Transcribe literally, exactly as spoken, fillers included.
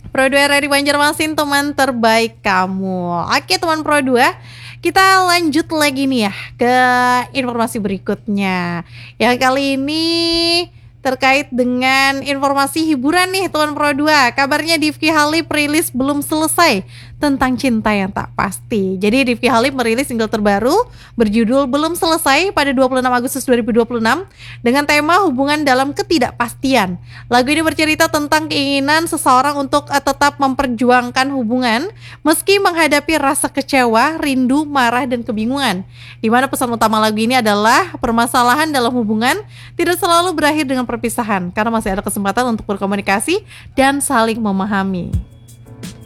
Pro dua R R I Banjarmasin, teman terbaik kamu. Oke teman Pro dua, kita lanjut lagi nih ya ke informasi berikutnya. Yang kali ini terkait dengan informasi hiburan nih teman Pro dua. Kabarnya Rifky Halip rilis belum selesai tentang cinta yang tak pasti. Jadi Rifky Halip merilis single terbaru berjudul Belum Selesai pada dua puluh enam Agustus dua ribu dua puluh enam dengan tema hubungan dalam ketidakpastian. Lagu ini bercerita tentang keinginan seseorang untuk uh, tetap memperjuangkan hubungan meski menghadapi rasa kecewa, rindu, marah, dan kebingungan. Di mana pesan utama lagu ini adalah permasalahan dalam hubungan tidak selalu berakhir dengan perpisahan karena masih ada kesempatan untuk berkomunikasi dan saling memahami.